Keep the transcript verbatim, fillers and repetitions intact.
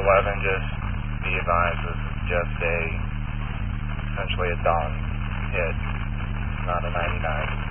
eleven, just be advised this is just a, essentially a dawn hit, not a ninety-nine.